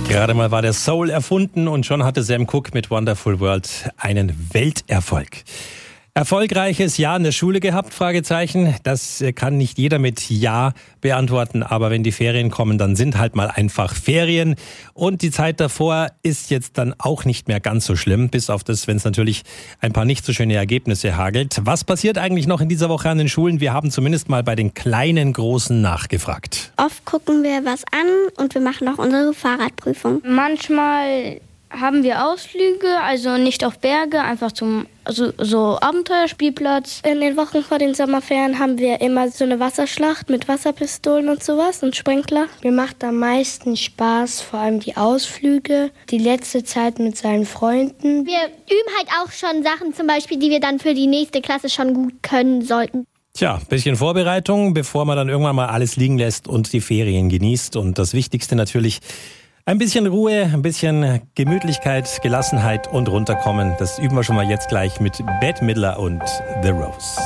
Gerade mal war der Soul erfunden und schon hatte Sam Cooke mit Wonderful World einen Welterfolg. Erfolgreiches Jahr in der Schule gehabt? Fragezeichen. Das kann nicht jeder mit Ja beantworten, aber wenn die Ferien kommen, dann sind halt mal einfach Ferien. Und die Zeit davor ist jetzt dann auch nicht mehr ganz so schlimm, bis auf das, wenn es natürlich ein paar nicht so schöne Ergebnisse hagelt. Was passiert eigentlich noch in dieser Woche an den Schulen? Wir haben zumindest mal bei den kleinen Großen nachgefragt. Oft gucken wir was an und wir machen auch unsere Fahrradprüfung. Manchmal haben wir Ausflüge, also nicht auf Berge, einfach zum so Abenteuerspielplatz. In den Wochen vor den Sommerferien haben wir immer so eine Wasserschlacht mit Wasserpistolen und sowas und Sprinkler. Mir macht am meisten Spaß, vor allem die Ausflüge, die letzte Zeit mit seinen Freunden. Wir üben halt auch schon Sachen, zum Beispiel, die wir dann für die nächste Klasse schon gut können sollten. Tja, bisschen Vorbereitung, bevor man dann irgendwann mal alles liegen lässt und die Ferien genießt. Und das Wichtigste natürlich: ein bisschen Ruhe, ein bisschen Gemütlichkeit, Gelassenheit und runterkommen. Das üben wir schon mal jetzt gleich mit Bette Midler und The Rose.